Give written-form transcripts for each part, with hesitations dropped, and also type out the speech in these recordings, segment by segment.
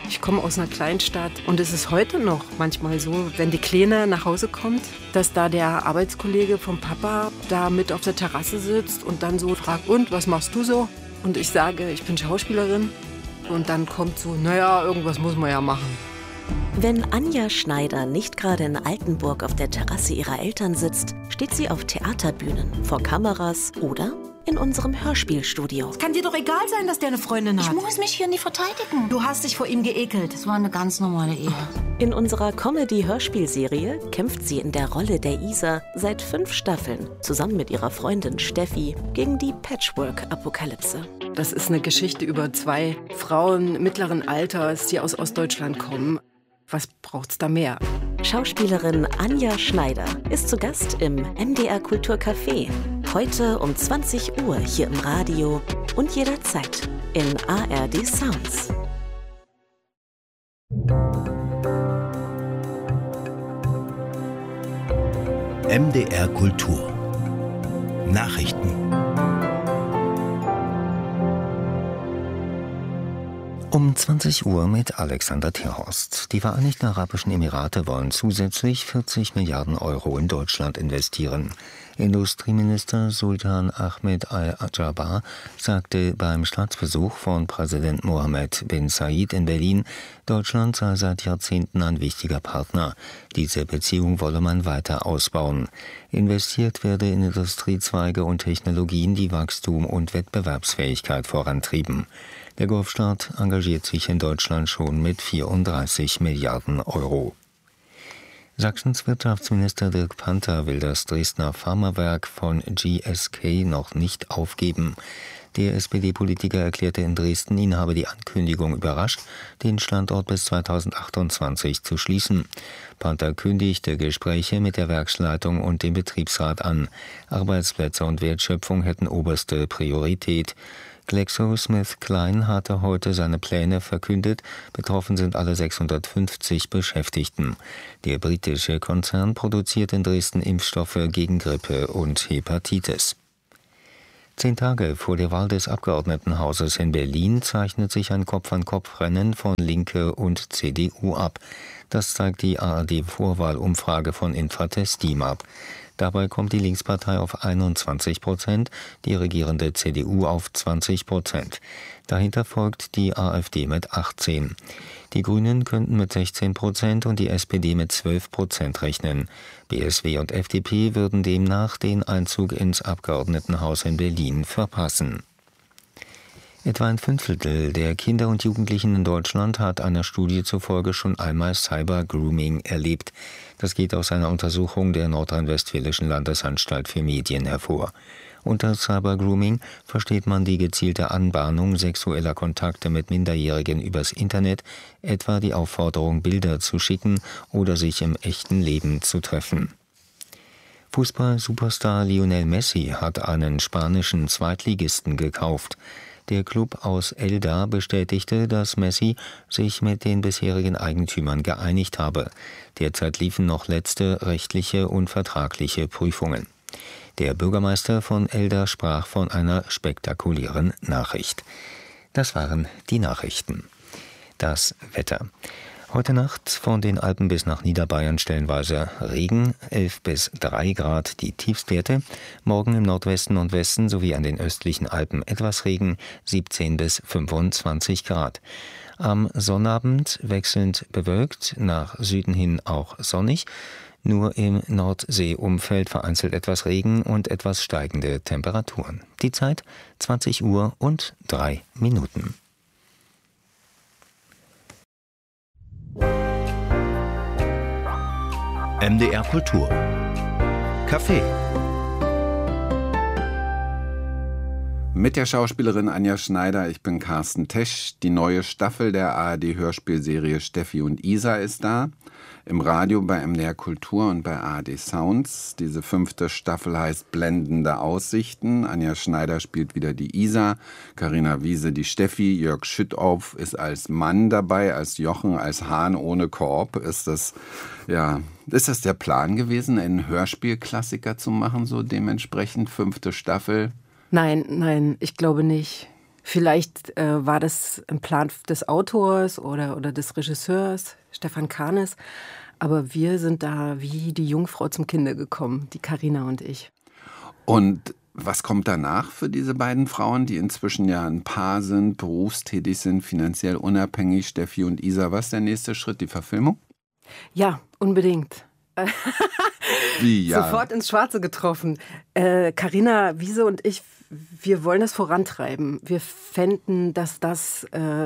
Ich komme aus einer Kleinstadt und es ist heute noch manchmal so, wenn die Kleine nach Hause kommt, dass da der Arbeitskollege vom Papa da mit auf der Terrasse sitzt und dann so fragt, und was machst du so? Und ich sage, ich bin Schauspielerin. Und dann kommt so, naja, irgendwas muss man ja machen. Wenn Anja Schneider nicht gerade in Altenburg auf der Terrasse ihrer Eltern sitzt, steht sie auf Theaterbühnen, vor Kameras oder in unserem Hörspielstudio. Es kann dir doch egal sein, dass der eine Freundin hat. Ich muss mich hier nicht verteidigen. Du hast dich vor ihm geekelt. Das war eine ganz normale Ehe. In unserer Comedy-Hörspielserie kämpft sie in der Rolle der Isa seit 5 Staffeln zusammen mit ihrer Freundin Steffi gegen die Patchwork-Apokalypse. Das ist eine Geschichte über 2 Frauen mittleren Alters, die aus Ostdeutschland kommen. Was braucht's da mehr? Schauspielerin Anja Schneider ist zu Gast im MDR Kulturcafé. Heute um 20 Uhr hier im Radio und jederzeit in ARD Sounds. MDR Kultur Nachrichten. Um 20 Uhr mit Alexander Terhorst. Die Vereinigten Arabischen Emirate wollen zusätzlich 40 Milliarden Euro in Deutschland investieren. Industrieminister Sultan Ahmed Al-Jaber sagte beim Staatsbesuch von Präsident Mohammed bin Zayed in Berlin, Deutschland sei seit Jahrzehnten ein wichtiger Partner. Diese Beziehung wolle man weiter ausbauen. Investiert werde in Industriezweige und Technologien, die Wachstum und Wettbewerbsfähigkeit vorantrieben. Der Golfstaat engagiert sich in Deutschland schon mit 34 Milliarden Euro. Sachsens Wirtschaftsminister Dirk Panther will das Dresdner Pharmawerk von GSK noch nicht aufgeben. Der SPD-Politiker erklärte in Dresden, ihn habe die Ankündigung überrascht, den Standort bis 2028 zu schließen. Panther kündigte Gespräche mit der Werksleitung und dem Betriebsrat an. Arbeitsplätze und Wertschöpfung hätten oberste Priorität. GlaxoSmithKline hatte heute seine Pläne verkündet. Betroffen sind alle 650 Beschäftigten. Der britische Konzern produziert in Dresden Impfstoffe gegen Grippe und Hepatitis. 10 Tage vor der Wahl des Abgeordnetenhauses in Berlin zeichnet sich ein Kopf-an-Kopf-Rennen von Linke und CDU ab. Das zeigt die ARD-Vorwahlumfrage von Infratest DIMAP. Dabei kommt die Linkspartei auf 21%, die regierende CDU auf 20%. Dahinter folgt die AfD mit 18%. Die Grünen könnten mit 16% und die SPD mit 12% rechnen. BSW und FDP würden demnach den Einzug ins Abgeordnetenhaus in Berlin verpassen. Etwa ein Fünftel der Kinder und Jugendlichen in Deutschland hat einer Studie zufolge schon einmal Cyber-Grooming erlebt. Das geht aus einer Untersuchung der Nordrhein-Westfälischen Landesanstalt für Medien hervor. Unter Cyber-Grooming versteht man die gezielte Anbahnung sexueller Kontakte mit Minderjährigen übers Internet, etwa die Aufforderung, Bilder zu schicken oder sich im echten Leben zu treffen. Fußball-Superstar Lionel Messi hat einen spanischen Zweitligisten gekauft. Der Club aus Elda bestätigte, dass Messi sich mit den bisherigen Eigentümern geeinigt habe. Derzeit liefen noch letzte rechtliche und vertragliche Prüfungen. Der Bürgermeister von Elda sprach von einer spektakulären Nachricht. Das waren die Nachrichten. Das Wetter. Heute Nacht von den Alpen bis nach Niederbayern stellenweise Regen, 11 bis 3 Grad die Tiefstwerte. Morgen im Nordwesten und Westen sowie an den östlichen Alpen etwas Regen, 17 bis 25 Grad. Am Sonnabend wechselnd bewölkt, nach Süden hin auch sonnig. Nur im Nordseeumfeld vereinzelt etwas Regen und etwas steigende Temperaturen. Die Zeit 20 Uhr und 3 Minuten. MDR Kultur Café mit der Schauspielerin Anja Schneider, ich bin Carsten Tesch. Die neue Staffel der ARD-Hörspielserie Steffi und Isa ist da. Im Radio bei MDR Kultur und bei ARD Sounds. Diese 5. Staffel heißt Blendende Aussichten. Anja Schneider spielt wieder die Isa, Carina Wiese die Steffi, Jörg Schüttauf ist als Mann dabei, als Jochen, als Hahn ohne Korb. Ist das der Plan gewesen, einen Hörspielklassiker zu machen, so dementsprechend 5. Staffel? Nein, ich glaube nicht. Vielleicht war das ein Plan des Autors oder des Regisseurs, Stefan Kahnes. Aber wir sind da wie die Jungfrau zum Kinde gekommen, die Carina und ich. Und was kommt danach für diese beiden Frauen, die inzwischen ja ein Paar sind, berufstätig sind, finanziell unabhängig, Steffi und Isa? Was ist der nächste Schritt, die Verfilmung? Ja, unbedingt. Wie, ja? Sofort ins Schwarze getroffen. Carina Wiese und ich, wir wollen das vorantreiben. Wir fänden, dass das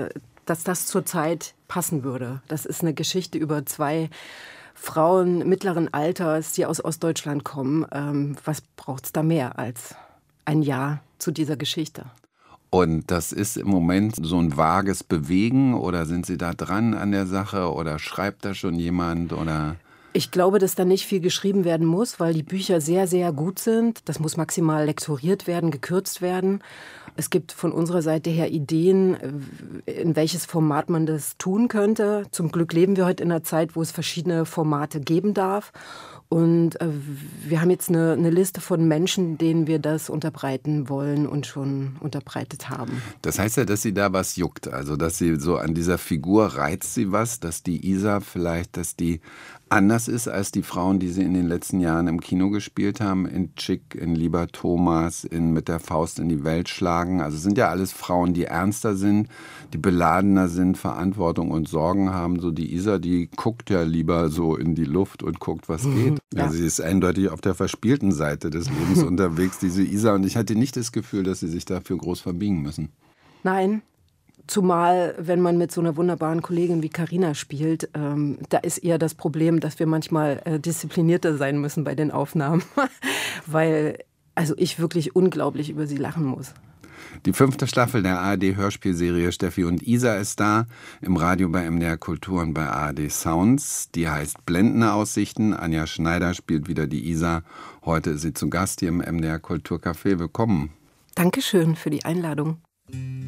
zurzeit passen würde. Das ist eine Geschichte über 2 Frauen mittleren Alters, die aus Ostdeutschland kommen. Was braucht es da mehr als ein Jahr zu dieser Geschichte? Und das ist im Moment so ein vages Bewegen oder sind Sie da dran an der Sache oder schreibt da schon jemand oder? Ich glaube, dass da nicht viel geschrieben werden muss, weil die Bücher sehr, sehr gut sind. Das muss maximal lektoriert werden, gekürzt werden. Es gibt von unserer Seite her Ideen, in welches Format man das tun könnte. Zum Glück leben wir heute in einer Zeit, wo es verschiedene Formate geben darf. Und wir haben jetzt eine Liste von Menschen, denen wir das unterbreiten wollen und schon unterbreitet haben. Das heißt ja, dass Sie da was juckt. Also, dass Sie so an dieser Figur reizt Sie was, dass die Isa vielleicht, dass die anders ist als die Frauen, die Sie in den letzten Jahren im Kino gespielt haben. In Chick, in Lieber Thomas, in Mit der Faust in die Welt schlagen. Also es sind ja alles Frauen, die ernster sind, die beladener sind, Verantwortung und Sorgen haben. So die Isa, die guckt ja lieber so in die Luft und guckt, was geht. Ja. Also sie ist eindeutig auf der verspielten Seite des Lebens unterwegs, diese Isa. Und ich hatte nicht das Gefühl, dass sie sich dafür groß verbiegen müssen. Nein. Zumal, wenn man mit so einer wunderbaren Kollegin wie Carina spielt, da ist eher das Problem, dass wir manchmal disziplinierter sein müssen bei den Aufnahmen, weil ich wirklich unglaublich über sie lachen muss. Die 5. Staffel der ARD-Hörspielserie Steffi und Isa ist da, im Radio bei MDR Kultur und bei ARD Sounds. Die heißt Blendende Aussichten. Anja Schneider spielt wieder die Isa. Heute ist sie zu Gast hier im MDR Kulturcafé. Willkommen. Dankeschön für die Einladung.